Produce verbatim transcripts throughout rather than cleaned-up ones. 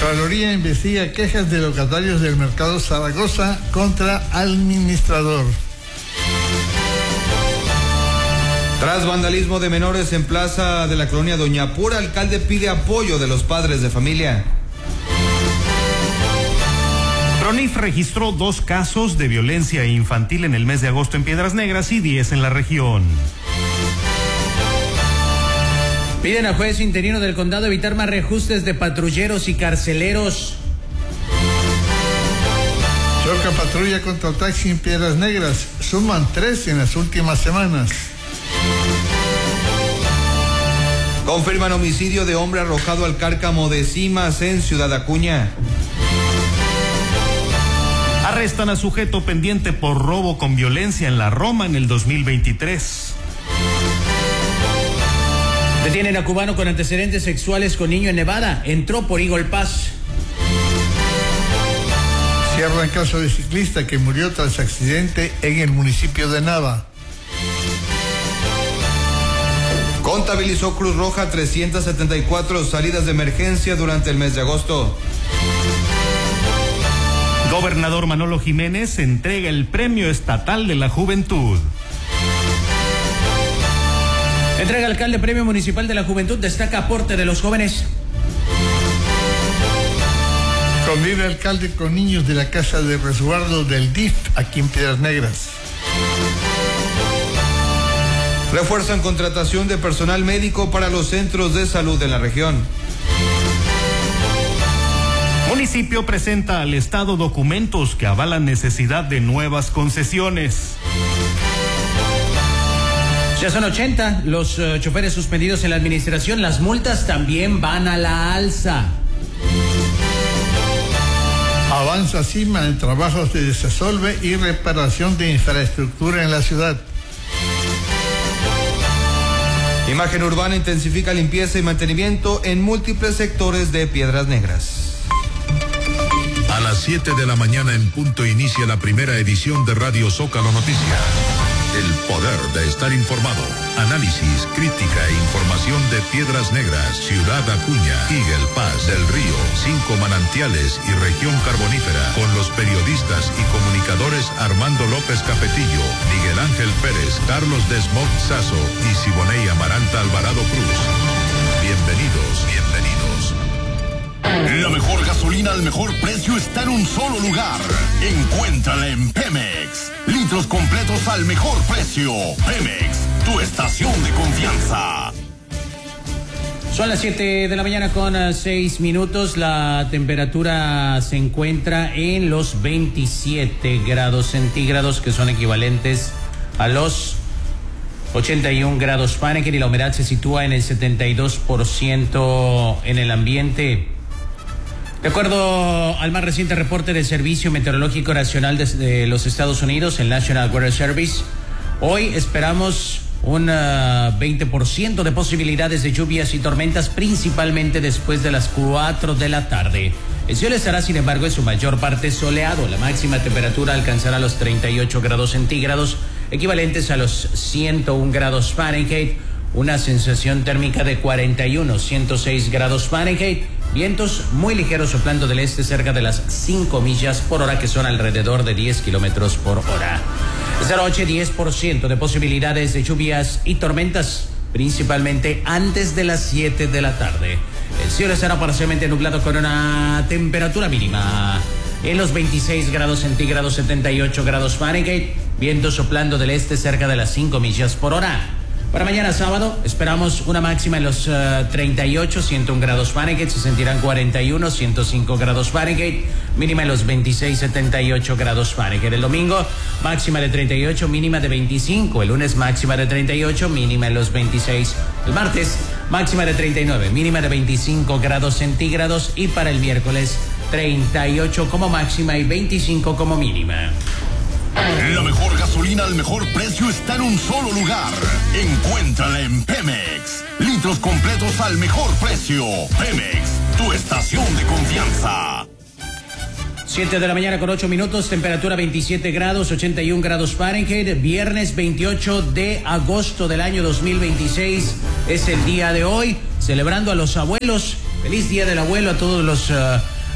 Contraloría investiga quejas de locatarios del Mercado Zaragoza contra administrador. Tras vandalismo de menores en plaza de la colonia Doña Pura, alcalde pide apoyo de los padres de familia. PRONIF registró dos casos de violencia infantil en el mes de agosto en Piedras Negras y diez en la región. Piden al juez interino del condado evitar más reajustes de patrulleros y carceleros. Choca patrulla contra taxi en Piedras Negras. Suman tres en las últimas semanas. Confirman homicidio de hombre arrojado al cárcamo de Cimas en Ciudad Acuña. Arrestan a sujeto pendiente por robo con violencia en la Roma en el dos mil veintitrés. Detienen a cubano con antecedentes sexuales con niño en Nevada. Entró por Eagle Pass. Cierran caso de ciclista que murió tras accidente en el municipio de Nava. Contabilizó Cruz Roja trescientas setenta y cuatro salidas de emergencia durante el mes de agosto. Gobernador Manolo Jiménez entrega el Premio Estatal de la Juventud. Entrega alcalde Premio Municipal de la Juventud, destaca aporte de los jóvenes. Convive alcalde con niños de la Casa de Resguardo del D I F aquí en Piedras Negras. Refuerzan contratación de personal médico para los centros de salud en la región. Municipio presenta al Estado documentos que avalan necesidad de nuevas concesiones. Ya son ochenta los uh, choferes suspendidos en la administración. Las multas también van a la alza. Avanza Cima en trabajos de desasolve y reparación de infraestructura en la ciudad. Imagen Urbana intensifica limpieza y mantenimiento en múltiples sectores de Piedras Negras. A las siete de la mañana en punto inicia la primera edición de Radio Zócalo Noticias. El poder de estar informado. Análisis, crítica e información de Piedras Negras, Ciudad Acuña, Eagle Pass, Del Río, Cinco Manantiales y Región Carbonífera, con los periodistas y comunicadores Armando López Capetillo, Miguel Ángel Pérez, Carlos Desmond Sazo y Siboney Amaranta Alvarado Cruz. Bienvenidos, bienvenidos. La mejor gasolina al mejor precio está en un solo lugar. Encuéntrala en Pemex. Litros completos al mejor precio. Pemex, tu estación de confianza. Son las siete de la mañana con seis minutos. La temperatura se encuentra en los veintisiete grados centígrados, que son equivalentes a los ochenta y un grados Fahrenheit, y la humedad se sitúa en el setenta y dos por ciento en el ambiente. De acuerdo al más reciente reporte del Servicio Meteorológico Nacional de, de los Estados Unidos, el National Weather Service, hoy esperamos un uh, veinte por ciento de posibilidades de lluvias y tormentas, principalmente después de las cuatro de la tarde. El cielo estará, sin embargo, en su mayor parte soleado. La máxima temperatura alcanzará los treinta y ocho grados centígrados, equivalentes a los ciento un grados Fahrenheit, una sensación térmica de cuarenta y uno, ciento seis grados Fahrenheit, vientos muy ligeros soplando del este cerca de las cinco millas por hora, que son alrededor de diez kilómetros por hora. Esta noche diez por ciento de posibilidades de lluvias y tormentas, principalmente antes de las siete de la tarde. El cielo estará parcialmente nublado con una temperatura mínima en los veintiséis grados centígrados, setenta y ocho grados Fahrenheit, vientos soplando del este cerca de las cinco millas por hora. Para mañana sábado esperamos una máxima en los uh, treinta y ocho, ciento un grados Fahrenheit, se sentirán cuarenta y uno, ciento cinco grados Fahrenheit, mínima en los veintiséis, setenta y ocho grados Fahrenheit. El domingo máxima de treinta y ocho, mínima de veinticinco. El lunes máxima de treinta y ocho, mínima en los veintiséis. El martes máxima de treinta y nueve, mínima de veinticinco grados centígrados. Y para el miércoles treinta y ocho como máxima y veinticinco como mínima. La mejor gasolina al mejor precio está en un solo lugar. Encuéntrala en Pemex. Litros completos al mejor precio. Pemex, tu estación de confianza. siete de la mañana con ocho minutos, temperatura veintisiete grados, ochenta y un grados Fahrenheit. Viernes veintiocho de agosto del año dos mil veintiséis es el día de hoy, celebrando a los abuelos. Feliz Día del Abuelo a todos los uh,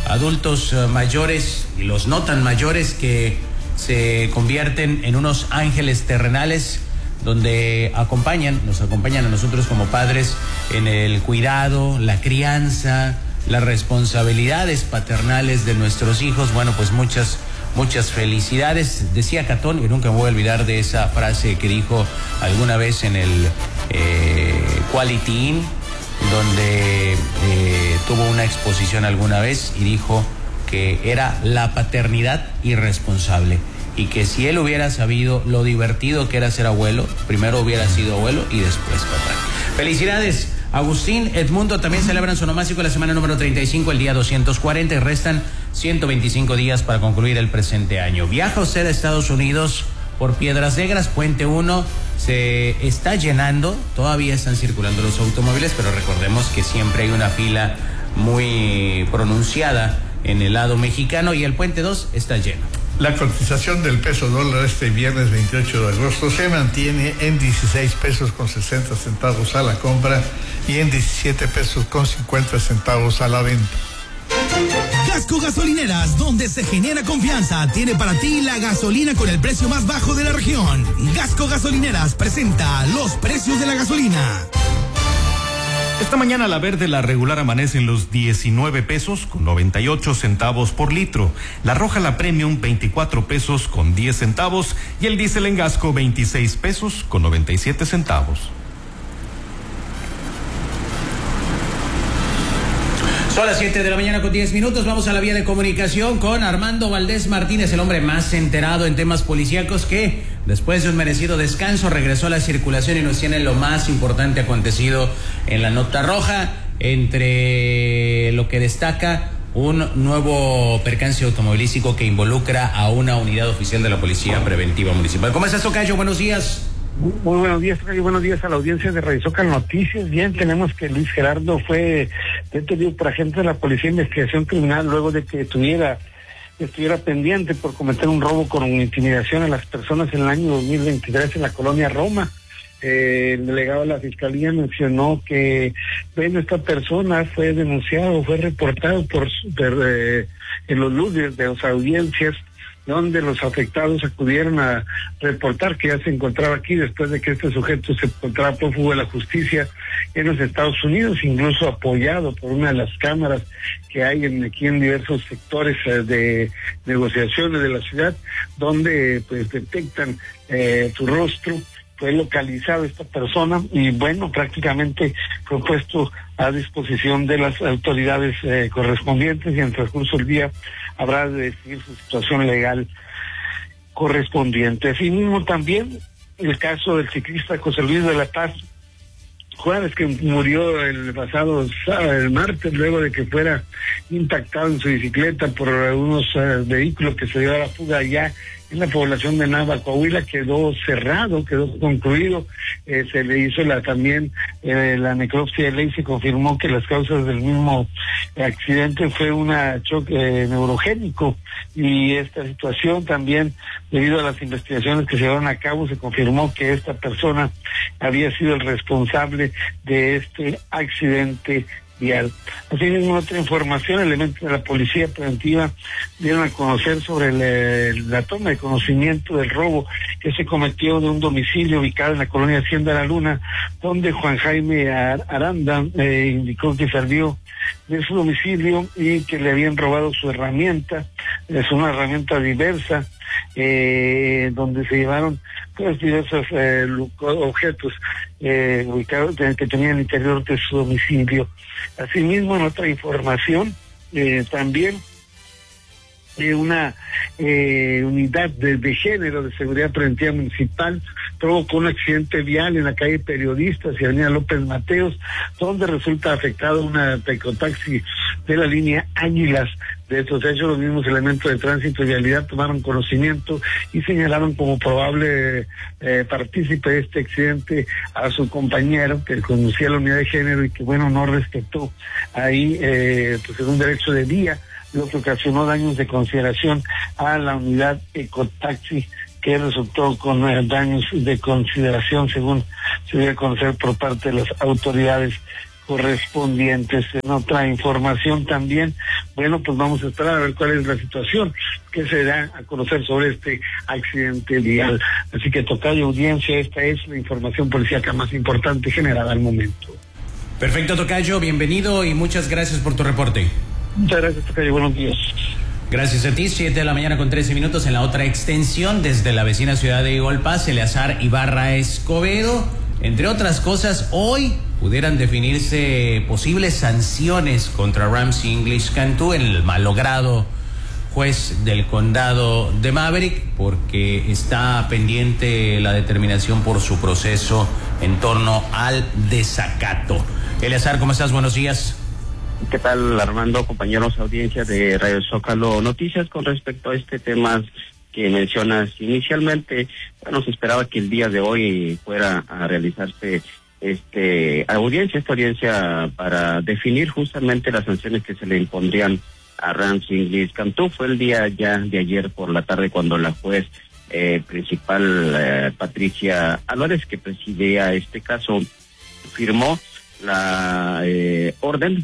adultos uh, mayores y los no tan mayores que se convierten en unos ángeles terrenales donde acompañan, nos acompañan a nosotros como padres en el cuidado, la crianza, las responsabilidades paternales de nuestros hijos. Bueno, pues muchas, muchas felicidades. Decía Catón, y nunca me voy a olvidar de esa frase que dijo alguna vez en el eh, Quality Inn, donde eh, tuvo una exposición alguna vez y dijo que era la paternidad irresponsable y que si él hubiera sabido lo divertido que era ser abuelo, primero hubiera sido abuelo y después papá. Felicidades, Agustín. Edmundo también celebran su onomástico la semana número treinta y cinco, el día doscientos cuarenta, y restan ciento veinticinco días para concluir el presente año. Viaja usted a Estados Unidos por Piedras Negras, Puente uno se está llenando, todavía están circulando los automóviles, pero recordemos que siempre hay una fila muy pronunciada en el lado mexicano y el Puente dos está lleno. La cotización del peso dólar este viernes veintiocho de agosto se mantiene en dieciséis pesos con sesenta centavos a la compra y en diecisiete pesos con cincuenta centavos a la venta. Gasco Gasolineras, donde se genera confianza, tiene para ti la gasolina con el precio más bajo de la región. Gasco Gasolineras presenta los precios de la gasolina. Esta mañana la verde, la regular, amanece en los diecinueve pesos con noventa y ocho centavos por litro. La roja, la premium, veinticuatro pesos con diez centavos. Y el diésel en Gasco, veintiséis pesos con noventa y siete centavos. Son las siete de la mañana con diez minutos. Vamos a la vía de comunicación con Armando Valdés Martínez, el hombre más enterado en temas policíacos, que después de un merecido descanso regresó a la circulación y nos tiene lo más importante acontecido en la nota roja, entre lo que destaca un nuevo percance automovilístico que involucra a una unidad oficial de la Policía Preventiva Municipal. ¿Cómo estás, tocayo? Buenos días. Muy buenos días, y buenos días a la audiencia de Radio Zócalo Noticias. Bien, tenemos que Luis Gerardo fue detenido por agentes de la Policía de Investigación Criminal luego de que tuviera, estuviera pendiente por cometer un robo con intimidación a las personas en el año dos mil veintitrés en la colonia Roma. Eh, el delegado de la Fiscalía mencionó que, bueno, esta persona fue denunciado, fue reportado por, por eh, en los lunes de las audiencias, donde los afectados acudieron a reportar que ya se encontraba aquí después de que este sujeto se encontraba prófugo de la justicia en los Estados Unidos, incluso apoyado por una de las cámaras que hay en, aquí en diversos sectores eh, de negociaciones de la ciudad, donde pues detectan eh, su rostro. Fue localizado esta persona y bueno, prácticamente fue puesto a disposición de las autoridades eh, correspondientes y en el transcurso del día habrá de decidir su situación legal correspondiente. Asimismo también el caso del ciclista José Luis de la Paz Juárez, que murió el pasado sábado, el martes, luego de que fuera impactado en su bicicleta por unos uh, vehículos que se dio a la fuga allá en la población de Nava, Coahuila. Quedó cerrado, quedó concluido, eh, se le hizo la también eh, la necropsia de ley, se confirmó que las causas del mismo accidente fue un choque eh, neurogénico, y esta situación también, debido a las investigaciones que se llevaron a cabo, se confirmó que esta persona había sido el responsable de este accidente vial. Asimismo, otra información, elementos de la Policía Preventiva dieron a conocer sobre el, la toma de conocimiento del robo que se cometió de un domicilio ubicado en la colonia Hacienda La Luna, donde Juan Jaime Aranda eh, indicó que salió de su domicilio y que le habían robado su herramienta. Es una herramienta diversa, eh, donde se llevaron pues diversos eh, objetos eh, ubicados que tenían el interior de su domicilio. Asimismo, en otra información, eh, también eh, una eh, unidad de, de género de seguridad preventiva municipal provocó un accidente vial en la calle Periodistas y avenida López Mateos, donde resulta afectado una taxi de la línea Águilas. De estos hechos, los mismos elementos de tránsito y vialidad tomaron conocimiento y señalaron como probable eh, partícipe de este accidente a su compañero, que conducía la unidad de género y que, bueno, no respetó ahí eh, pues un derecho de vía, lo que ocasionó daños de consideración a la unidad Ecotaxi, que resultó con eh, daños de consideración, según se dio a conocer por parte de las autoridades correspondientes. En otra información también, bueno, pues vamos a esperar a ver cuál es la situación que se da a conocer sobre este accidente vial. Así que, tocayo, audiencia, esta es la información policíaca más importante generada al momento. Perfecto, tocayo, bienvenido y muchas gracias por tu reporte. Muchas gracias, tocayo, buenos días. Gracias a ti, siete de la mañana con trece minutos en la otra extensión, desde la vecina ciudad de Igolpaz, Eleazar Ibarra Escobedo. Entre otras cosas, hoy pudieran definirse posibles sanciones contra Ramsey English Cantú, el malogrado juez del condado de Maverick, porque está pendiente la determinación por su proceso en torno al desacato. Eleazar, ¿cómo estás? Buenos días. ¿Qué tal, Armando, compañeros, audiencia de Radio Zócalo Noticias? Con respecto a este tema que mencionas inicialmente, bueno, se esperaba que el día de hoy fuera a realizarse este audiencia, esta audiencia para definir justamente las sanciones que se le impondrían a Ramsey English Cantú. Fue el día ya de ayer por la tarde cuando la juez eh, principal, eh, Patricia Álvarez, que presidía este caso, firmó la eh, orden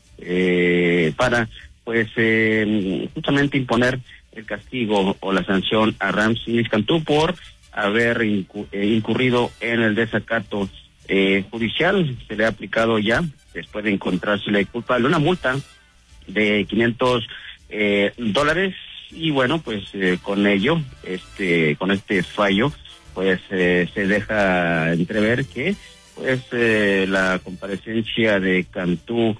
Eh, para pues eh, justamente imponer el castigo o la sanción a Ramsey English Cantú por haber incu eh, incurrido en el desacato eh, judicial. Se le ha aplicado ya, después de encontrársele culpable, una multa de quinientos eh, dólares y bueno, pues eh, con ello, este con este fallo, pues eh, se deja entrever que pues eh, la comparecencia de Cantú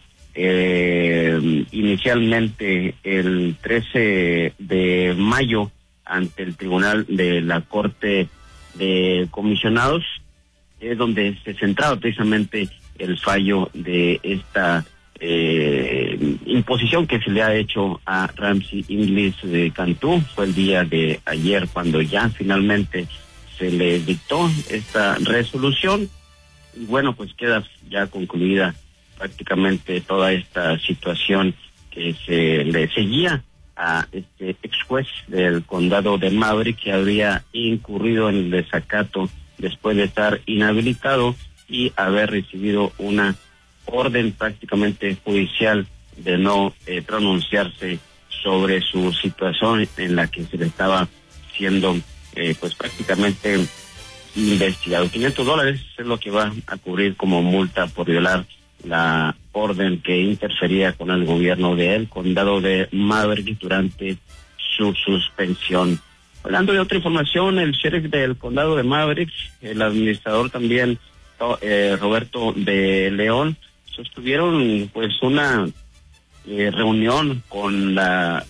Eh, inicialmente el trece de mayo ante el tribunal de la Corte de Comisionados es donde se centraba precisamente el fallo de esta eh, imposición que se le ha hecho a Ramsey English Cantú. Fue el día de ayer cuando ya finalmente se le dictó esta resolución y bueno, pues queda ya concluida prácticamente toda esta situación que se le seguía a este ex juez del condado de Maverick, que habría incurrido en el desacato después de estar inhabilitado y haber recibido una orden prácticamente judicial de no eh, pronunciarse sobre su situación en la que se le estaba siendo eh, pues prácticamente investigado. quinientos dólares es lo que va a cubrir como multa por violar la orden que interfería con el gobierno del condado de Maverick durante su suspensión. Hablando de otra información, el sheriff del condado de Maverick, el administrador también, eh, Roberto de León, sostuvieron pues una eh, reunión con la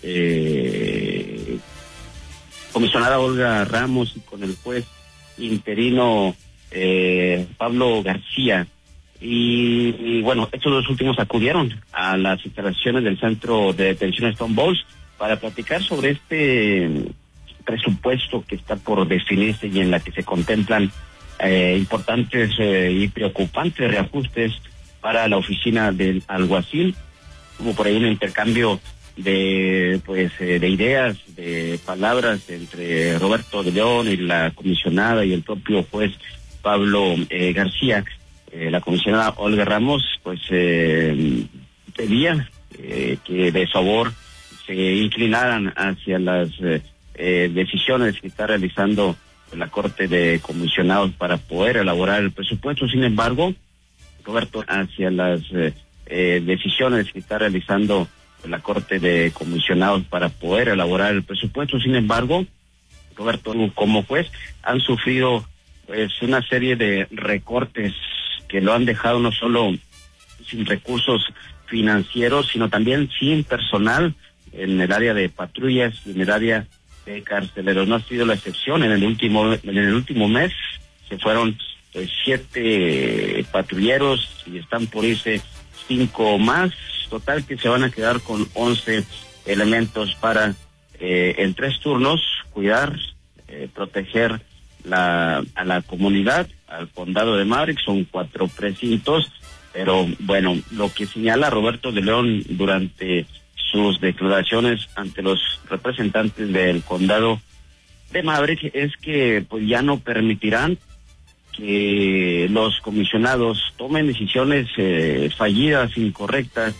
eh, comisionada Olga Ramos y con el juez interino eh, Pablo García. Y, y bueno, estos dos últimos acudieron a las instalaciones del centro de detención Stone Balls para platicar sobre este presupuesto que está por definirse y en la que se contemplan eh, importantes eh, y preocupantes reajustes para la oficina del alguacil. Hubo por ahí un intercambio de pues eh, de ideas, de palabras entre Roberto de León y la comisionada y el propio juez Pablo eh, García. Eh, la comisionada Olga Ramos pues eh, pedía eh, que de favor se inclinaran hacia las eh, eh, decisiones que está realizando la Corte de Comisionados para poder elaborar el presupuesto. Sin embargo, Roberto, hacia las eh, eh, decisiones que está realizando la Corte de Comisionados para poder elaborar el presupuesto. Sin embargo, Roberto, como juez, han sufrido pues una serie de recortes que lo han dejado no solo sin recursos financieros, sino también sin personal en el área de patrullas, en el área de carceleros. No ha sido la excepción. En el último en el último mes se fueron pues, siete patrulleros y están por irse cinco más. Total que se van a quedar con once elementos para eh, en tres turnos cuidar, eh, proteger la a la comunidad, al condado de Maverick. Son cuatro precintos, pero bueno, lo que señala Roberto de León durante sus declaraciones ante los representantes del condado de Maverick es que pues ya no permitirán que los comisionados tomen decisiones eh, fallidas, incorrectas,